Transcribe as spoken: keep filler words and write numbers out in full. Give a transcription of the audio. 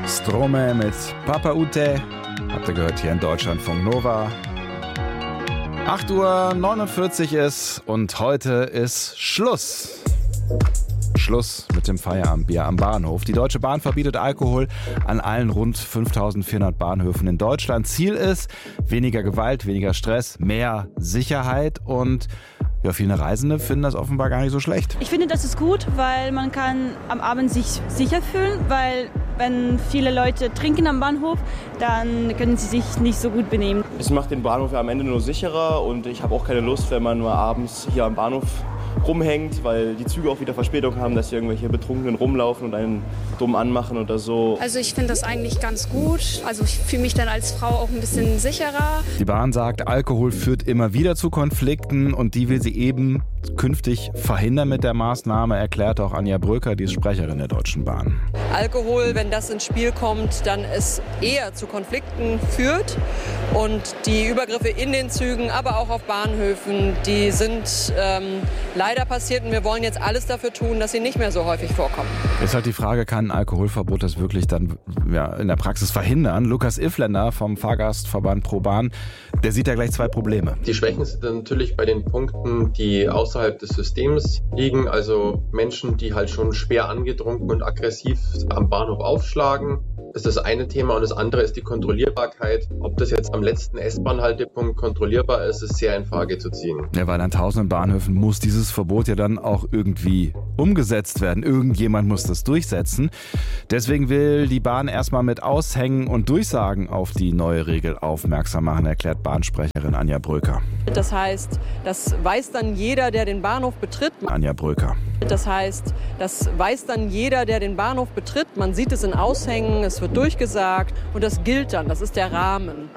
Strome mit Papa Ute. Habt ihr gehört hier in Deutschlandfunk Nova. acht Uhr neunundvierzig ist und heute ist Schluss. Schluss mit dem Feierabendbier am Bahnhof. Die Deutsche Bahn verbietet Alkohol an allen rund fünftausendvierhundert Bahnhöfen in Deutschland. Ziel ist weniger Gewalt, weniger Stress, mehr Sicherheit und ja, viele Reisende finden das offenbar gar nicht so schlecht. Ich finde, das ist gut, weil man kann am Abend sich sicher fühlen, weil wenn viele Leute trinken am Bahnhof, dann können sie sich nicht so gut benehmen. Es macht den Bahnhof ja am Ende nur sicherer und ich habe auch keine Lust, wenn man nur abends hier am Bahnhof rumhängt, weil die Züge auch wieder Verspätung haben, dass hier irgendwelche Betrunkenen rumlaufen und einen dumm anmachen oder so. Also ich finde das eigentlich ganz gut. Also ich fühle mich dann als Frau auch ein bisschen sicherer. Die Bahn sagt, Alkohol führt immer wieder zu Konflikten und die will sie eben künftig verhindern mit der Maßnahme, erklärt auch Anja Bröker, die ist Sprecherin der Deutschen Bahn. Alkohol, wenn das ins Spiel kommt, dann es eher zu Konflikten führt. Und die Übergriffe in den Zügen, aber auch auf Bahnhöfen, die sind ähm, leider passiert und wir wollen jetzt alles dafür tun, dass sie nicht mehr so häufig vorkommen. Ist halt die Frage, kann ein Alkoholverbot das wirklich dann ja, in der Praxis verhindern? Lukas Iffländer vom Fahrgastverband ProBahn, der sieht da gleich zwei Probleme. Die Schwächen sind dann natürlich bei den Punkten, die außerhalb des Systems liegen, also Menschen, die halt schon schwer angetrunken und aggressiv am Bahnhof aufschlagen. Das ist das eine Thema und das andere ist die Kontrollierbarkeit. Ob das jetzt am letzten S-Bahn-Haltepunkt kontrollierbar ist, ist sehr in Frage zu ziehen. Ja, weil an tausenden Bahnhöfen muss dieses Verbot ja dann auch irgendwie umgesetzt werden. Irgendjemand muss das durchsetzen. Deswegen will die Bahn erstmal mit Aushängen und Durchsagen auf die neue Regel aufmerksam machen, erklärt Bahnsprecherin Anja Bröker. Das heißt, das weiß dann jeder, der den Bahnhof betritt. Anja Bröker. Das heißt, das weiß dann jeder, der den Bahnhof betritt. Man sieht es in Aushängen, es wird durchgesagt und das gilt dann, das ist der Rahmen.